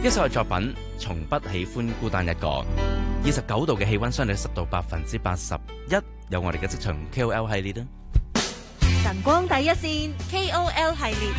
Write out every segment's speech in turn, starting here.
一首嘅作品，從不喜歡孤單一個。29度嘅氣溫，相對濕度81%，有我哋嘅職場 KOL 系列啦。 晨光第一線 KOL 系列。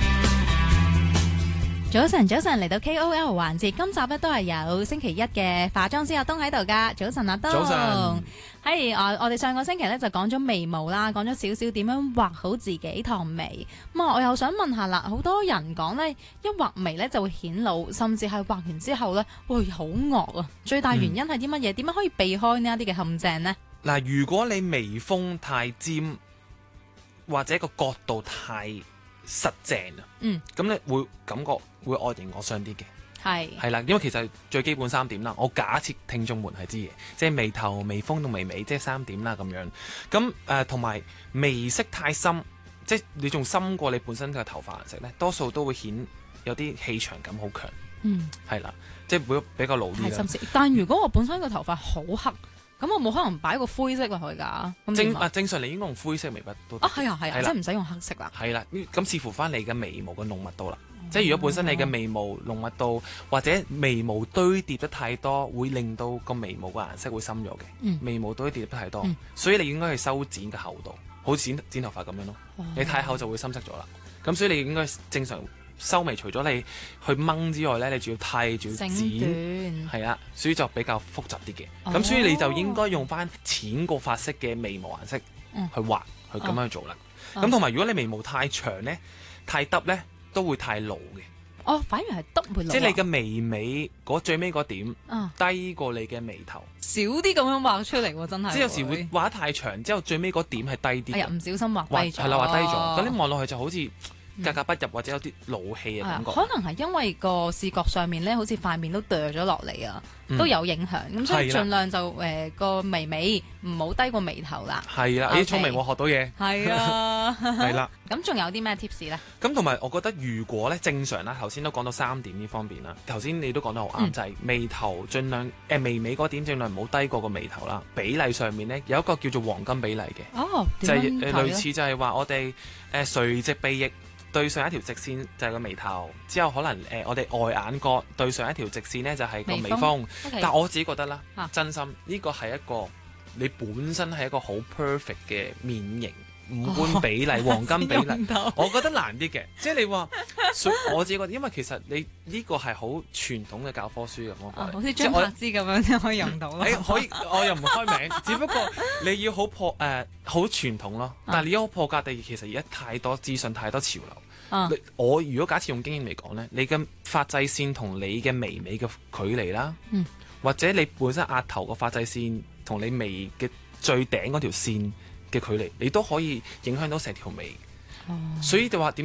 早晨，嚟到 KOL 環節，今集咧都係有星期一嘅化妝師阿東喺度噶。早晨，阿東。 早晨。 係我哋上個星期咧就講咗眉毛啦，講咗少少點樣畫好自己趟眉。咁啊，我又想問下啦，好多人講咧，一畫眉咧就會顯老，甚至係畫完之後咧會好惡啊。最大原因係啲乜嘢？點樣可以避開呢一啲嘅陷阱呢？ 嗱，如果你眉峰太尖，或者個角度太實正啊，咁你會感覺會惡形惡相啲嘅。係啦，因為其實最基本3點啦，我假設聽眾們係知嘅，即係眉頭、眉峰同眉尾，即係3點啦咁樣。咁同埋眉色太深，即係你仲深過你本身嘅頭髮顏色咧，多數都會顯有啲氣場感好強。係啦，即係會比較老啲啦。 但如果我本身個頭髮好黑，咁我冇可能擺個灰色落去㗎。 正常你應該用灰色眉筆都得。 係啊，即係唔使用黑色啦。 係啦，咁視乎翻你嘅眉毛嘅濃密度啦。即係如果本身你嘅眉毛濃密度或者眉毛堆疊得太多，會令到個眉毛嘅顏色會深咗嘅。眉毛堆疊得太多，所以你應該去修剪嘅厚度，好似剪頭髮咁樣咯。你太厚就會深色咗啦。咁所以你應該正常修眉，除咗你去掹之外咧，你仲要剃，仲要剪，係啊，所以就比較複雜啲嘅。咁所以你就應該用翻淺過髮色嘅眉毛顏色去畫，去咁樣去做啦。咁同埋如果你眉毛太長咧、太耷咧，都會太老嘅。 反而係耷會老。 即係你嘅眉尾最尾嗰點低過你嘅眉頭， 少啲咁樣畫出嚟喎，真係。 即係有時會畫得太長，之後最尾嗰點係低啲。 唔小心畫低咗。 係啦，畫低咗。咁你望落去就好似格格不入，或者有啲老氣嘅感覺。 可能係因為個視覺上面咧，好似塊面都墮咗落嚟啊，都有影響。咁所以盡量就個眉尾唔好低過眉頭啦。 係啦，你聰明喎，學到嘢。 係啊， 係啦。 咁仲有啲咩 tips 咧？ 咁同埋我覺得，如果咧正常啦，頭先都講到3點呢方面啦。頭先你都講得好啱，就係眉頭盡量眉尾嗰點盡量唔好低過個眉頭啦。比例上面咧有一個叫做黃金比例嘅。就係類似就係話我哋垂直鼻翼對上一條直線就係個眉頭，之後可能我哋外眼角對上一條直線呢就係個眉峰。但我自己覺得啦，真心呢個係一個你本身係一個好 perfect 嘅面型五官比例、黃金比例，我覺得難啲嘅。即係你話，我自己覺得，因為其實你呢個係好傳統嘅教科書咁咯， 好似張柏芝咁樣先可以用到咯。 可以，我又唔開名，只不過你要好好傳統咯。但係你好破格地，其實而家太多資訊、太多潮流。我如果假設用經驗嚟講呢，你嘅髮際線同你嘅眉尾嘅距離啦，或者你本身額頭個髮際線同你眉嘅最頂嗰條線嘅距離，你都可以影響到成條眉。所以就話點？